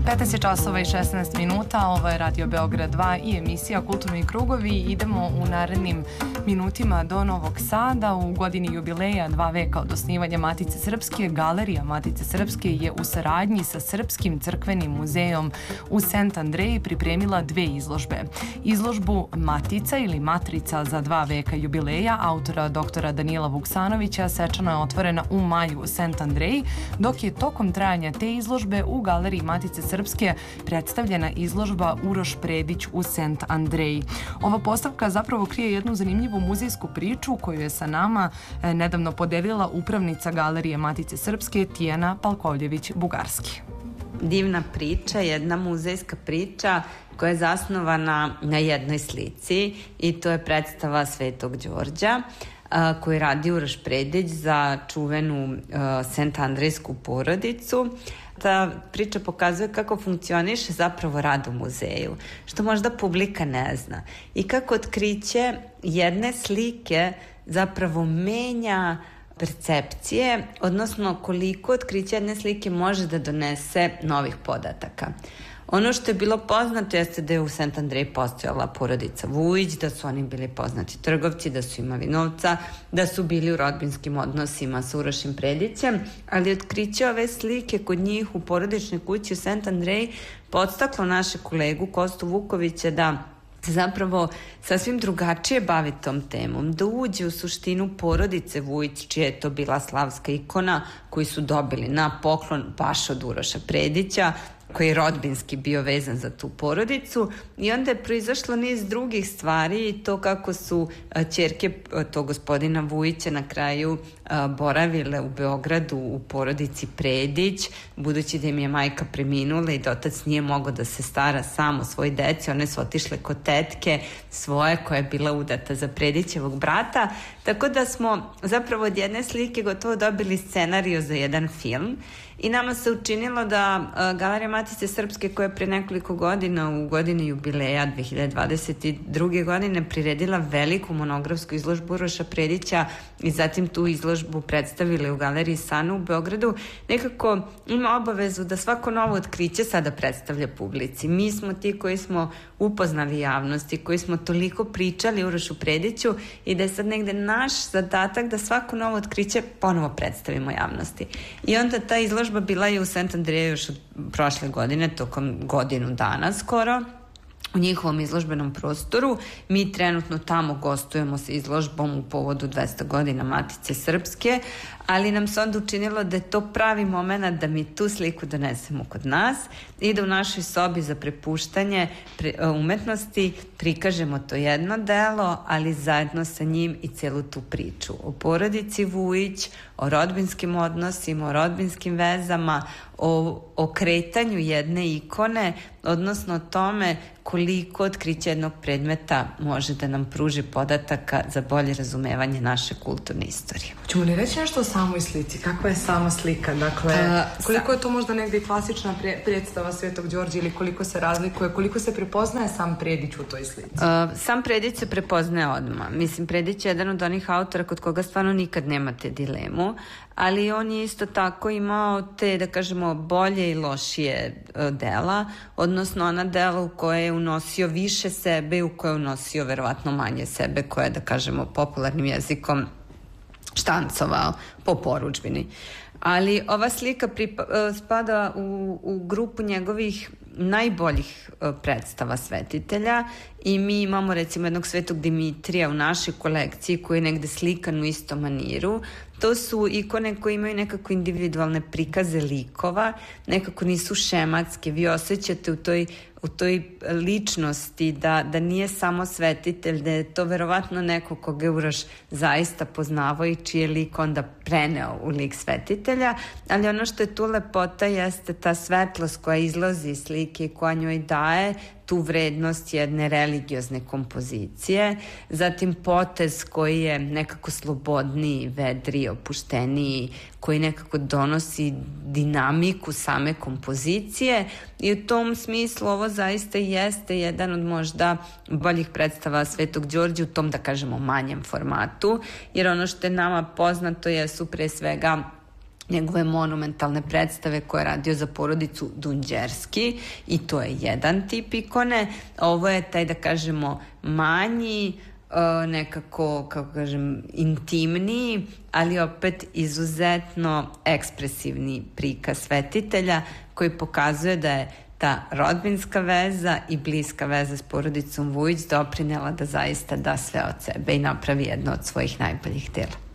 15 je časova i 16 minuta, ovo je Radio Beograd 2 i emisija Kulturni krugovi. Idemo u narednim minutima do Novog Sada. U godini jubileja 2 veka od osnivanja Matice Srpske, Galerija Matice Srpske je u saradnji sa Srpskim crkvenim muzejom u Sent Andreji pripremila 2 izložbe. Izložbu Matica ili Matrica za 2 veka jubileja autora doktora Danila Vuksanovića svečano je otvorena u maju u Sent Andreji, dok je tokom trajanja te izložbe u Galeriji Matice Srpske predstavljena izložba Uroš Predić u Sent Andreji. Ova postavka zapravo krije jednu zanimljivu muzejsku priču koju je sa nama nedavno podelila upravnica Galerije Matice Srpske Tijana Palkovljević-Bugarski. Divna priča, jedna muzejska priča koja je zasnovana na jednoj slici i to je predstava Svetog Đorđa koji radi Uroš Predić za čuvenu Sent Andrejsku porodicu. Ta priča pokazuje kako funkcioniše zapravo rad u muzeju, što možda publika ne zna i kako otkriće jedne slike zapravo menja percepcije, odnosno koliko otkriće jedne slike može da donese novih podataka. Ono što je bilo poznato jeste da je u Sent Andreji postojala porodica Vujić, da su oni bili poznati trgovci, da su imali novca, da su bili u rodbinskim odnosima sa Urošem Predićem, ali otkriće ove slike kod njih u porodičnoj kući u Sent Andreji podstaklo naše kolegu Kostu Vukovića da se zapravo sasvim drugačije bavi tom temom, da uđe u suštinu porodice Vujić, čija je to bila slavska ikona koju su dobili na poklon baš od Uroša Predića, koji je rodbinski bio vezan za tu porodicu, i onda je proizašlo niz drugih stvari i to kako su ćerke tog gospodina Vujića na kraju boravile u Beogradu u porodici Predić, budući da im je majka preminula i da otac nije mogao da se stara sam o svoj deci, one su otišle kod tetke svoje koja je bila udata za Predićevog brata, tako da smo zapravo od jedne slike gotovo dobili scenariju za jedan film. I nama se učinilo da Galerija Matice Srpske, koja je pre nekoliko godina u godini jubileja 2022. godine priredila veliku monografsku izložbu Uroša Predića i zatim tu izložbu predstavili u Galeriji Sana u Beogradu, nekako ima obavezu da svako novo otkriće sada predstavlja publici. Mi smo ti koji smo upoznali javnosti, koji smo toliko pričali Urošu Prediću i da je sad negde naš zadatak da svako novo otkriće ponovo predstavimo javnosti. I onda ta izložba bila je u Sent Andreju još od prošle godine, tokom godinu dana skoro, u njihovom izložbenom prostoru. Mi trenutno tamo gostujemo sa izložbom u povodu 200 godina Matice Srpske, ali nam se onda učinilo da je to pravi moment da mi tu sliku donesemo kod nas i da u našoj sobi za prepuštanje umetnosti prikažemo to jedno delo, ali zajedno sa njim i celu tu priču o porodici Vujić, o rodbinskim odnosima, o rodbinskim vezama, o kretanju jedne ikone, odnosno o tome koliko otkriće jednog predmeta može da nam pruži podataka za bolje razumevanje naše kulturne istorije. Hoćemo li reći nešto o samoj slici? Kakva je sama slika? Dakle, koliko je to možda negde i klasična predstava Svetog Đorđa ili koliko se razlikuje, koliko se prepoznaje sam Predić u toj slici? Sam Predić se prepoznaje odmah. Mislim, Predić je jedan od onih autora kod koga stvarno nikad nemate dilemu, ali on je isto tako imao te, da kažemo, bolje i lošije dela, odnosno ona dela u koje je unosio više sebe i u koje je unosio verovatno manje sebe, koje je, da kažemo, popularnim jezikom štancovao po porudžbini. Ali ova slika spada u grupu njegovih najboljih predstava svetitelja i mi imamo recimo jednog Svetog Dimitrija u našoj kolekciji koji je negde slikan u istom maniru. To su ikone koje imaju nekako individualne prikaze likova, nekako nisu šematske. Vi osjećate u toj ličnosti da nije samo svetitelj, da je to verovatno neko koga je Uroš zaista poznavao i čiji je lik onda preneo u lik svetitelja, ali ono što je tu lepota jeste ta svetlost koja izlazi iz slike i koja njoj daje tu vrednost jedne religiozne kompozicije, zatim potez koji je nekako slobodniji, vedriji, opušteniji, koji nekako donosi dinamiku same kompozicije i u tom smislu ovo zaista jeste jedan od možda boljih predstava Svetog Đorđa u tom, da kažemo, manjem formatu, jer ono što je nama poznato jesu pre svega njegove monumentalne predstave koje je radio za porodicu Dunđerski i to je jedan tip ikone. Ovo je taj, da kažemo, manji, nekako, kako kažem, intimniji, ali opet izuzetno ekspresivni prikaz svetitelja koji pokazuje da je ta rodbinska veza i bliska veza s porodicom Vujić doprinela da zaista da sve od sebe i napravi jedno od svojih najboljih dela.